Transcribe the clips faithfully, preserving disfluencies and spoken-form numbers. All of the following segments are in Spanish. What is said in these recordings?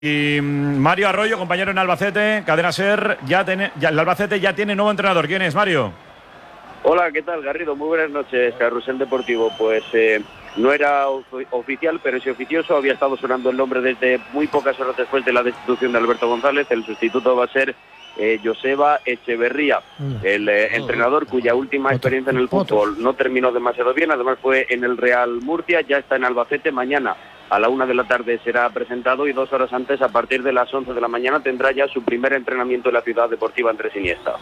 Y Mario Arroyo, compañero en Albacete, Cadena SER, ya, tiene, ya el Albacete ya tiene nuevo entrenador. ¿Quién es, Mario? Hola, ¿qué tal, Garrido? Muy buenas noches, Carrusel Deportivo. Pues eh, no era oficial, pero sí oficioso. Había estado sonando el nombre desde muy pocas horas después de la destitución de Alberto González. El sustituto va a ser eh, Joseba Echeverría, el eh, entrenador cuya última experiencia en el fútbol no terminó demasiado bien. Además fue en el Real Murcia, ya está en Albacete. Mañana a la una de la tarde será presentado y dos horas antes, a partir de las once de la mañana, tendrá ya su primer entrenamiento en la ciudad deportiva Andrés Iniesta.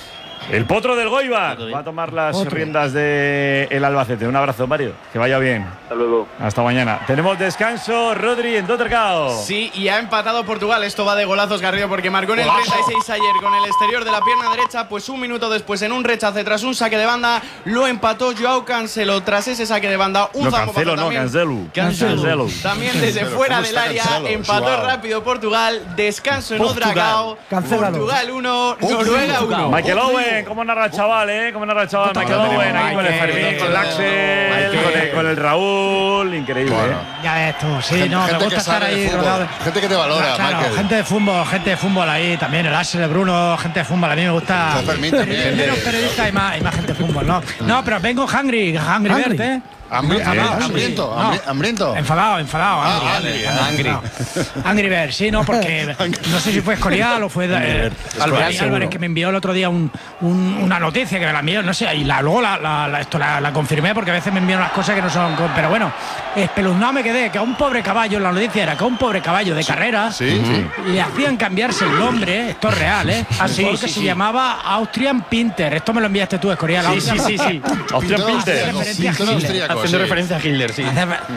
El potro del Goibar va a tomar las Otro. riendas del Albacete. Un abrazo, Mario. Que vaya bien. Hasta luego. Hasta mañana. Tenemos descanso, Rodri, en Dottergao. Sí, y ha empatado Portugal. Esto va de golazos, Garrido, porque marcó en el treinta y seis ayer con el exterior de la pierna derecha. Pues un minuto después, en un rechace tras un saque de banda, lo empató Joao Cancelo. Tras ese saque de banda, un no, Cancelo, no, Cancelo. Cancelo. También desde fuera del área, Cancelo? empató Joao. rápido Portugal. Descanso en Dottergao. Portugal uno, Noruega uno. Michael Owen. ¿Cómo narra el chaval, eh? ¿Cómo narra el chaval? Me quedo bueno aquí con el Fermín, con el Axel, con el, con el Raúl. Increíble, bueno. ¿eh? Ya ves tú, sí, gente, no, gente me gusta estar ahí rodeado. Gente que te valora, claro, Michael. Gente de fútbol, gente de fútbol ahí también. El Axel, el Bruno, gente de fútbol. A mí me gusta. Fermín también. Menos periodistas y más, y más gente de fútbol, ¿no? No, pero vengo hungry, hungry, hungry. Bird, ¿eh? Hambre, hambre, hambriento, no, hambriento. Enfadado, enfadado. Ah, Angry, angry, angry. Angry Bird, sí, no, porque no sé si fue Escorial o fue eh, Álvarez, Álvarez que me envió el otro día un, un, una noticia que me la envió, no sé, y la, luego la, la, la, esto la, la confirmé porque a veces me envían unas cosas que no son. Pero bueno, espeluznado me quedé que a un pobre caballo, la noticia era que a un pobre caballo de carrera sí, sí. le hacían cambiarse el nombre, esto es real, ¿eh? Así porque sí, se sí. llamaba Austrian Pinter. Esto me lo enviaste tú, Escorial. Sí, sí, sí, sí. Austrian Pinter. Haciendo referencia a Hitler. Sí,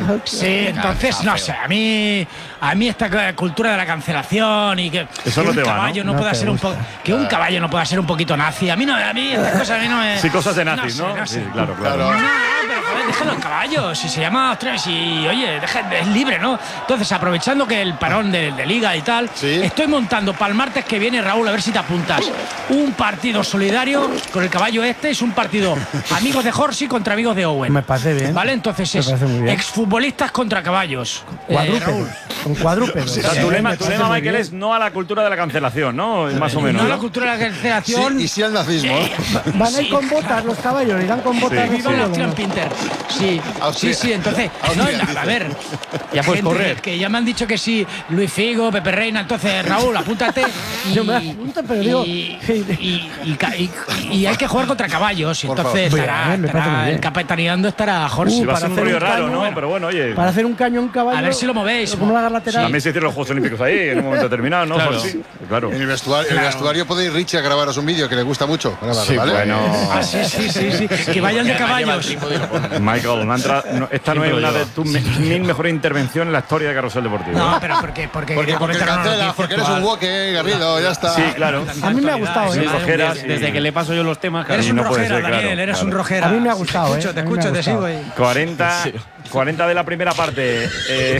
sí, entonces no sé, a mí a mí esta cultura de la cancelación y que, Eso que no un te caballo va, ¿no? no, no pueda ser un poco que un caballo no pueda ser un poquito nazi. A mí no, a mí estas cosas a mí no me Sí, cosas de nazis, no, ¿no? Sé, no sí, sé. claro, claro. No, pero joder, déjalo los caballos, si se llama Austrias y oye, deja, es libre, ¿no? Entonces, aprovechando que el parón de, de liga y tal, ¿sí? Estoy montando para el martes que viene, Raúl, a ver si te apuntas. Un partido solidario con el caballo este, es un partido amigos de Horsey contra amigos de Owen. Me parece bien. Vale, entonces es exfutbolistas contra caballos. Cuadrúpedos. Con cuadrúpedos. O sea, tu lema, tu lema Michael, es no a la cultura de la cancelación, ¿no? Más o menos. No a la cultura de la cancelación. Sí, y sí al nazismo. Eh, Van a ir sí. con botas los caballos, irán con botas. Sí, con Austrian Pinter. Sí, sí, sí, entonces. No, a ver. Ya puedes correr. Que ya me han dicho que sí, Luis Figo, Pepe Reina. Entonces, Raúl, apúntate. Y, Yo me apunto, pero digo. Y, y, y, y, y hay que jugar contra caballos. Y entonces estará, estará el capitaneando estará Jorge. Uh, va a ser un rollo raro, ¿no? Pero bueno, oye. Para hacer un caño en caballo. A ver si lo movéis. Como una lateral. También se hicieron los Juegos Olímpicos ahí, en un momento determinado, ¿no? Claro. Sí, claro. En el vestuario, claro. el vestuario puede ir Richie a grabaros un vídeo que le gusta mucho. Grabar, Sí, ¿vale? bueno. Ah, sí, sí, sí, sí. Que vayan de caballos. Michael, una entra, no, esta no es una de tus mil mejores intervenciones en la historia de Carrusel Deportivo. No, pero porque porque, Porque, porque cancelas, porque eres un woke, Garrido, ya está. Sí, claro. A mí me ha gustado, Sí, ¿eh? rojeras, Desde, desde y... que le paso yo los temas, Eres un no puede rojera, ser, claro, Daniel, eres claro. un rojera. A mí me ha gustado, Te escucho, ¿eh? te A mí me escucho, ha te sigo gustado. ahí. cuarenta, cuarenta de la primera parte. Eh,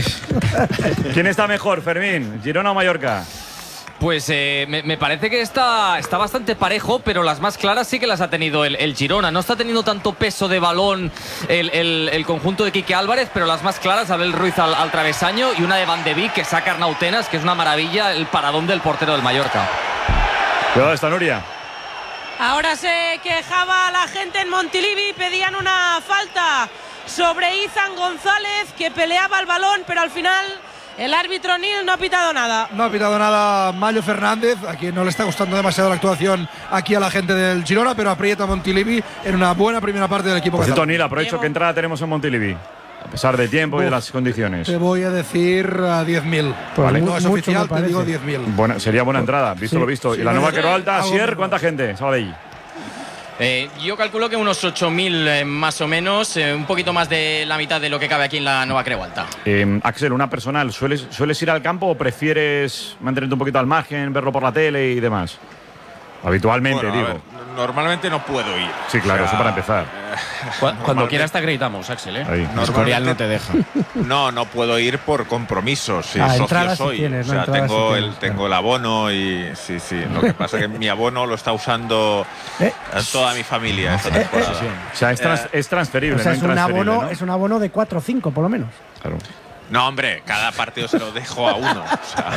¿Quién está mejor, Fermín? ¿Girona o Mallorca? Pues eh, me, me parece que está, está bastante parejo, pero las más claras sí que las ha tenido el, el Girona. No está teniendo tanto peso de balón el, el, el conjunto de Quique Álvarez, pero las más claras, Abel Ruiz al, al travesaño y una de Van de Beek que saca a Arnautenas, que es una maravilla, el paradón del portero del Mallorca. Cuidado esta, Nuria. Ahora se quejaba la gente en Montilivi, pedían una falta sobre Izan González, que peleaba el balón, pero al final el árbitro Nil no ha pitado nada. No ha pitado nada Mayo Fernández, a quien no le está gustando demasiado la actuación aquí a la gente del Girona, pero aprieta a Montilivi en una buena primera parte del equipo. Por cierto, catalán. Nil, aprovecho que entrada tenemos en Montilivi, a pesar de tiempo y de las condiciones. Te voy a decir a diez mil. Pues Vale. mu- No es mucho, oficial, me te parece. digo diez mil. Bueno, sería buena entrada, visto Sí. lo visto. Sí, y la no, nueva no, Quero Alta, algo Sier, menos. ¿cuánta gente? Sabadell. Eh, yo calculo que unos ocho mil eh, más o menos, eh, un poquito más de la mitad de lo que cabe aquí en la Nueva Creu Alta. Eh, Axel, una personal, ¿sueles, ¿sueles ir al campo o prefieres mantenerte un poquito al margen, verlo por la tele y demás? Habitualmente, Bueno, a digo. ver, normalmente no puedo ir. Sí, claro, O sea, eso para empezar. eh, Cuando normalmente- quieras te acreditamos, Axel, ¿eh? Ahí. Escorial no te deja. No, no puedo ir por compromisos. Sí, Ah, socio entradas sí soy. tienes, o ¿no? sea, Entradas tengo, sí el, tienes, tengo claro. el abono y sí, sí. Lo que pasa es que mi abono lo está usando Eh. toda mi familia esta temporada. O sea, es, trans- es transferible, O sea, no es un intransferible, abono, ¿no? es un abono de cuatro o cinco, por lo menos. Claro. No, hombre, cada partido se lo dejo a uno. O sea,